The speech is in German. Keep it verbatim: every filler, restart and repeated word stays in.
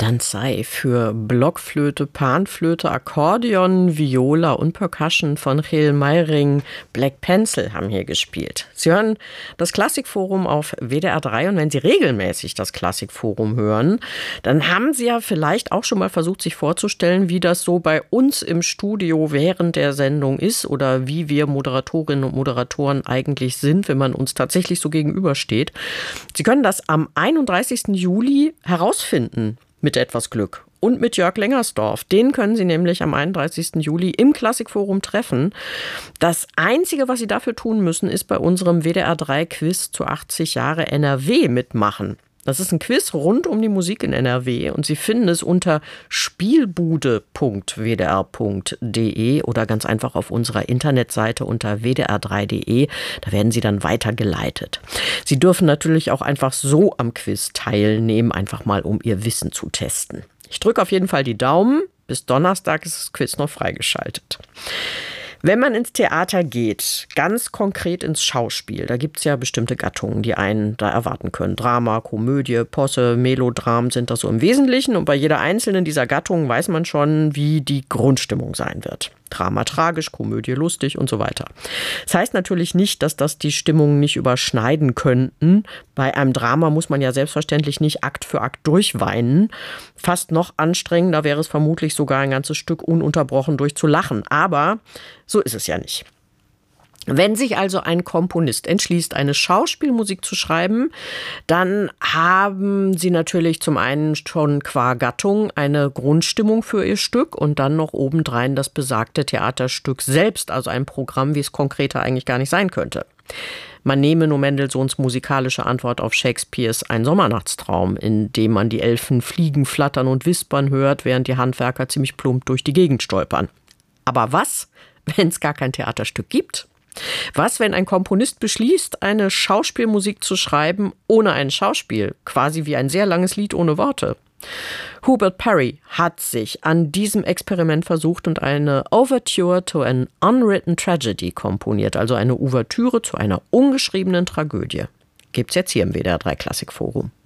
Danzai für Blockflöte, Panflöte, Akkordeon, Viola und Percussion von Gil Mayring. Black Pencil haben hier gespielt. Sie hören das Klassikforum auf W D R drei und wenn Sie regelmäßig das Klassikforum hören, dann haben Sie ja vielleicht auch schon mal versucht, sich vorzustellen, wie das so bei uns im Studio während der Sendung ist oder wie wir Moderatorinnen und Moderatoren eigentlich sind, wenn man uns tatsächlich so gegenübersteht. Sie können das am einunddreißigsten Juli herausfinden. Mit etwas Glück. Und mit Jörg Lengersdorf. Den können Sie nämlich am einunddreißigsten Juli im Klassikforum treffen. Das Einzige, was Sie dafür tun müssen, ist bei unserem W D R drei Quiz zu achtzig Jahre N R W mitmachen. Das ist ein Quiz rund um die Musik in N R W und Sie finden es unter spielbude punkt w d r punkt d e oder ganz einfach auf unserer Internetseite unter w d r drei punkt d e. Da werden Sie dann weitergeleitet. Sie dürfen natürlich auch einfach so am Quiz teilnehmen, einfach mal um Ihr Wissen zu testen. Ich drücke auf jeden Fall die Daumen. Bis Donnerstag ist das Quiz noch freigeschaltet. Wenn man ins Theater geht, ganz konkret ins Schauspiel, da gibt es ja bestimmte Gattungen, die einen da erwarten können. Drama, Komödie, Posse, Melodram sind das so im Wesentlichen. Und bei jeder einzelnen dieser Gattungen weiß man schon, wie die Grundstimmung sein wird. Drama tragisch, Komödie lustig und so weiter. Das heißt natürlich nicht, dass das die Stimmung nicht überschneiden könnten. Bei einem Drama muss man ja selbstverständlich nicht Akt für Akt durchweinen. Fast noch anstrengender wäre es vermutlich sogar ein ganzes Stück ununterbrochen durchzulachen. Aber so ist es ja nicht. Wenn sich also ein Komponist entschließt, eine Schauspielmusik zu schreiben, dann haben Sie natürlich zum einen schon qua Gattung eine Grundstimmung für Ihr Stück und dann noch obendrein das besagte Theaterstück selbst, also ein Programm, wie es konkreter eigentlich gar nicht sein könnte. Man nehme nur Mendelssohns musikalische Antwort auf Shakespeares Ein Sommernachtstraum, in dem man die Elfen fliegen, flattern und wispern hört, während die Handwerker ziemlich plump durch die Gegend stolpern. Aber was, wenn es gar kein Theaterstück gibt? Was, wenn ein Komponist beschließt, eine Schauspielmusik zu schreiben ohne ein Schauspiel, quasi wie ein sehr langes Lied ohne Worte? Hubert Parry hat sich an diesem Experiment versucht und eine Overture to an Unwritten Tragedy komponiert, also eine Ouvertüre zu einer ungeschriebenen Tragödie. Gibt's jetzt hier im W D R drei Klassikforum.